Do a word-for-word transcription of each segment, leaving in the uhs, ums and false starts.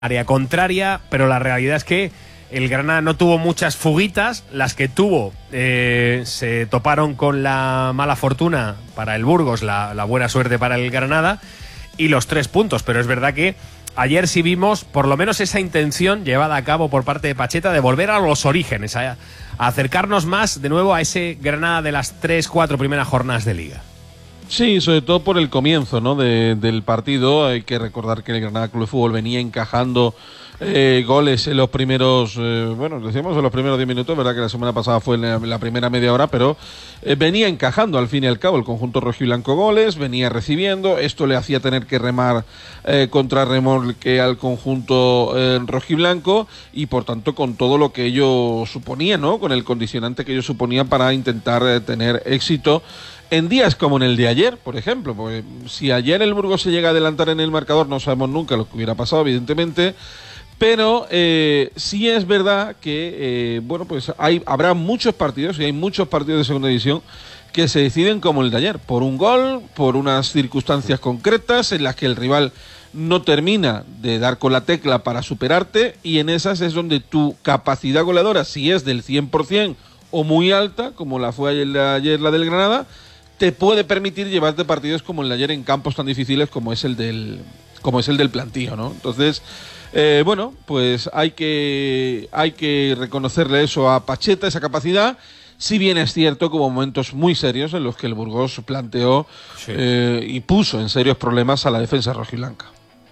área contraria, pero la realidad es que el Granada no tuvo muchas fuguitas, las que tuvo eh, se toparon con la mala fortuna para el Burgos, la, la buena suerte para el Granada y los tres puntos, pero es verdad que ayer sí vimos por lo menos esa intención llevada a cabo por parte de Pacheta de volver a los orígenes, a, a acercarnos más de nuevo a ese Granada de las tres, cuatro primeras jornadas de Liga. Sí, sobre todo por el comienzo, ¿no? de, del partido. Hay que recordar que el Granada Club de Fútbol venía encajando eh, goles en los primeros, eh, bueno, decíamos en los primeros diez minutos, verdad que la semana pasada fue en la, en la primera media hora, pero eh, venía encajando al fin y al cabo el conjunto rojiblanco goles, venía recibiendo, esto le hacía tener que remar eh, contra remolque al conjunto eh, rojiblanco y por tanto con todo lo que ello suponía, ¿no? Con el condicionante que ello suponía para intentar eh, tener éxito en días como en el de ayer, por ejemplo, porque si ayer el Burgos se llega a adelantar en el marcador, no sabemos nunca lo que hubiera pasado, evidentemente, pero eh, sí es verdad que, eh, bueno, pues hay habrá muchos partidos, y hay muchos partidos de segunda división que se deciden como el de ayer, por un gol, por unas circunstancias concretas en las que el rival no termina de dar con la tecla para superarte, y en esas es donde tu capacidad goleadora, si es del cien por ciento o muy alta, como la fue ayer, ayer la del Granada, te puede permitir llevarte partidos como el de ayer en campos tan difíciles como es el del como es el del Plantío, ¿no? Entonces, eh, bueno, pues hay que hay que reconocerle eso a Pacheta, esa capacidad, si bien es cierto que hubo momentos muy serios en los que el Burgos planteó sí. eh, y puso en serios problemas a la defensa rojiblanca.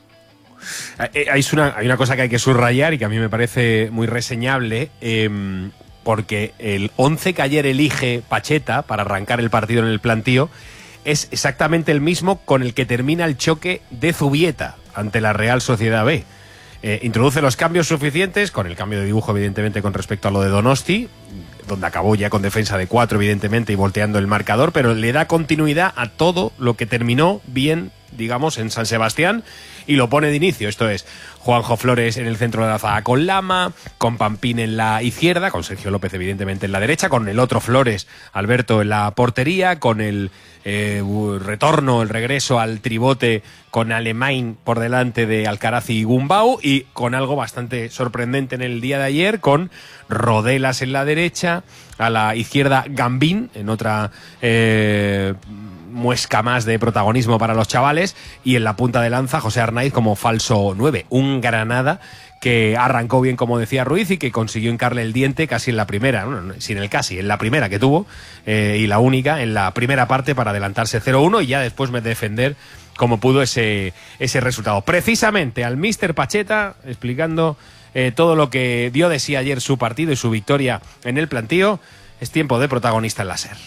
Hay una, hay una cosa que hay que subrayar y que a mí me parece muy reseñable, eh, porque el once que ayer elige Pacheta para arrancar el partido en el Plantío es exactamente el mismo con el que termina el choque de Zubieta ante la Real Sociedad B. Eh, introduce los cambios suficientes, con el cambio de dibujo evidentemente con respecto a lo de Donosti, donde acabó ya con defensa de cuatro evidentemente y volteando el marcador, pero le da continuidad a todo lo que terminó bien, digamos, en San Sebastián y lo pone de inicio. Esto es Juanjo Flores en el centro de la zaga con Lama, con Pampín en la izquierda, con Sergio López evidentemente en la derecha, con el otro Flores, Alberto, en la portería, con el eh, retorno, el regreso al tribote con Alemán por delante de Alcaraz y Gumbau, y con algo bastante sorprendente en el día de ayer, con Rodelas en la derecha, a la izquierda Gambín, en otra eh, muesca más de protagonismo para los chavales, y en la punta de lanza José Arnaiz como falso nueve, un Granada que arrancó bien, como decía Ruiz, y que consiguió hincarle el diente casi en la primera, bueno, sin el casi, en la primera que tuvo, eh, y la única en la primera parte para adelantarse cero uno y ya después defender como pudo ese, ese resultado. Precisamente al míster Pacheta explicando eh, todo lo que dio de sí ayer su partido y su victoria en el Plantío. Es tiempo de protagonista en la SER.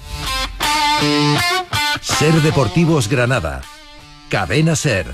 SER Deportivos Granada, Cadena SER.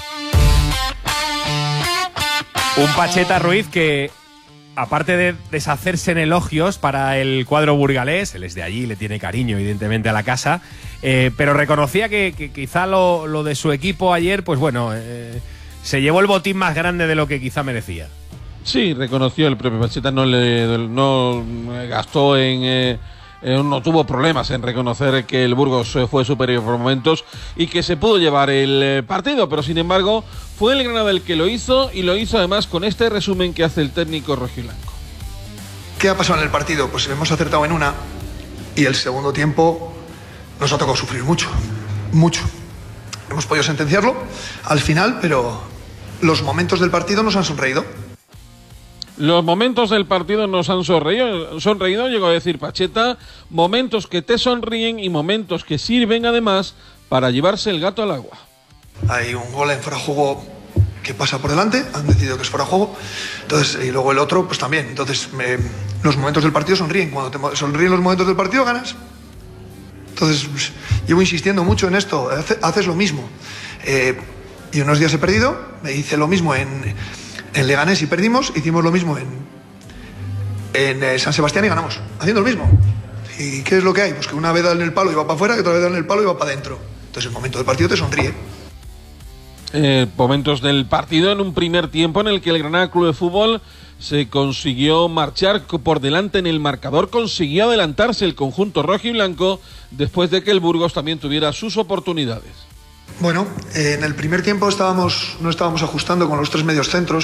Un Pacheta, Ruiz, que aparte de deshacerse en elogios para el cuadro burgalés, él es de allí, le tiene cariño evidentemente a la casa, eh, pero reconocía que, que quizá lo, lo de su equipo ayer, pues bueno, eh, se llevó el botín más grande de lo que quizá merecía. Sí, reconoció el propio Pacheta, no le no gastó en... Eh... Eh, no tuvo problemas en reconocer que el Burgos fue superior por momentos y que se pudo llevar el eh, partido, pero sin embargo fue el Granada el que lo hizo, y lo hizo además con este resumen que hace el técnico rojiblanco. ¿Qué ha pasado en el partido? Pues hemos acertado en una y el segundo tiempo nos ha tocado sufrir mucho, mucho. Hemos podido sentenciarlo al final, pero los momentos del partido nos han sonreído. Los momentos del partido nos han sonreído, sonreído, llegó a decir Pacheta, momentos que te sonríen y momentos que sirven además para llevarse el gato al agua. Hay un gol en fuera de juego que pasa por delante, han decidido que es fuera de juego, entonces, y luego el otro pues también. Entonces me, los momentos del partido sonríen, cuando te sonríen los momentos del partido ganas. Entonces pues, llevo insistiendo mucho en esto, hace, haces lo mismo. Eh, y unos días he perdido, me hice lo mismo en... En Leganés y perdimos, hicimos lo mismo en, en eh, San Sebastián y ganamos, haciendo lo mismo. ¿Y qué es lo que hay? Pues que una vez da en el palo y va para afuera, que otra vez da en el palo y va para adentro. Entonces el momento del partido te sonríe. Eh, momentos del partido en un primer tiempo en el que el Granada Club de Fútbol se consiguió marchar por delante en el marcador, consiguió adelantarse el conjunto rojiblanco después de que el Burgos también tuviera sus oportunidades. Bueno, eh, en el primer tiempo estábamos, no estábamos ajustando con los tres medios centros.